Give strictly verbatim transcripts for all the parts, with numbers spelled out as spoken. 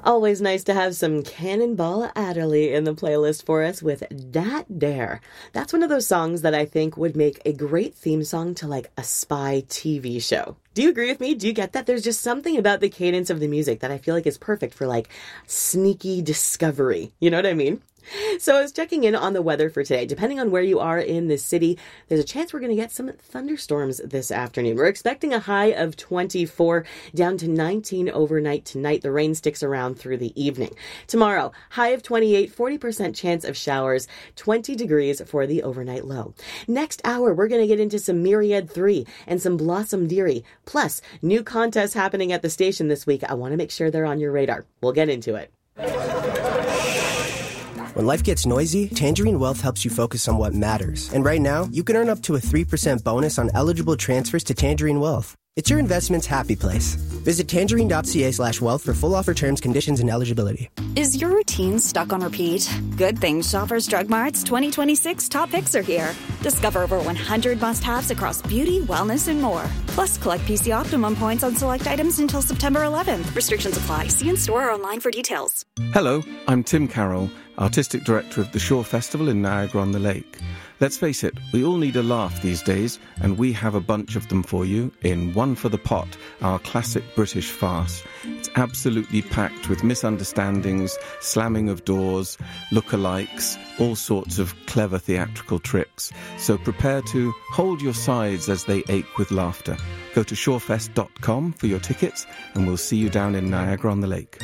Always nice to have some Cannonball Adderley in the playlist for us with Dat Dare. That's one of those songs that I think would make a great theme song to like a spy T V show. Do you agree with me? Do you get that? There's just something about the cadence of the music that I feel like is perfect for like sneaky discovery. You know what I mean? So I was checking in on the weather for today. Depending on where you are in the city, there's a chance we're going to get some thunderstorms this afternoon. We're expecting a high of twenty-four, down to nineteen overnight tonight. The rain sticks around through the evening. Tomorrow, high of twenty-eight, forty percent chance of showers, twenty degrees for the overnight low. Next hour, we're going to get into some Myriad three and some Blossom Dearie. Plus, new contests happening at the station this week. I want to make sure they're on your radar. We'll get into it. When life gets noisy, Tangerine Wealth helps you focus on what matters. And right now, you can earn up to a three percent bonus on eligible transfers to Tangerine Wealth. It's your investment's happy place. Visit tangerine.ca slash wealth for full offer terms, conditions, and eligibility. Is your routine stuck on repeat? Good thing Shoppers Drug Mart's twenty twenty-six top picks are here. Discover over one hundred must-haves across beauty, wellness, and more. Plus, collect P C Optimum points on select items until September eleventh. Restrictions apply. See in-store or online for details. Hello, I'm Tim Carroll, Artistic Director of the Shore Festival in Niagara-on-the-Lake. Let's face it, we all need a laugh these days, and we have a bunch of them for you in One for the Pot, our classic British farce. It's absolutely packed with misunderstandings, slamming of doors, lookalikes, all sorts of clever theatrical tricks. So prepare to hold your sides as they ache with laughter. Go to shorefest dot com for your tickets, and we'll see you down in Niagara-on-the-Lake.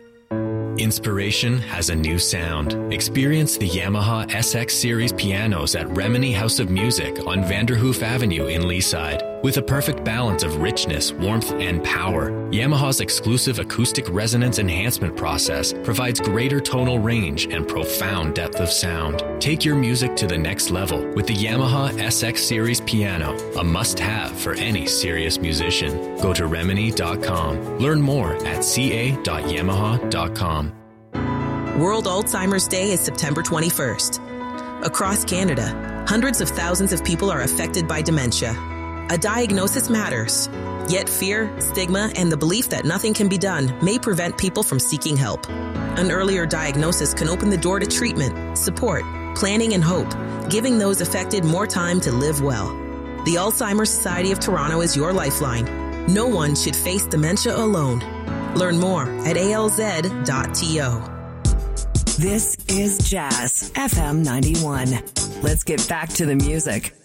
Inspiration has a new sound. Experience the Yamaha S X Series pianos at Remini House of Music on Vanderhoof Avenue in Leaside. With a perfect balance of richness, warmth, and power, Yamaha's exclusive acoustic resonance enhancement process provides greater tonal range and profound depth of sound. Take your music to the next level with the Yamaha S X Series piano, a must-have for any serious musician. Go to remini dot com. Learn more at c a dot yamaha dot com. World Alzheimer's Day is September twenty-first. Across Canada, hundreds of thousands of people are affected by dementia. A diagnosis matters, yet fear, stigma, and the belief that nothing can be done may prevent people from seeking help. An earlier diagnosis can open the door to treatment, support, planning, and hope, giving those affected more time to live well. The Alzheimer's Society of Toronto is your lifeline. No one should face dementia alone. Learn more at a l z dot t o. This is Jazz F M ninety-one. Let's get back to the music.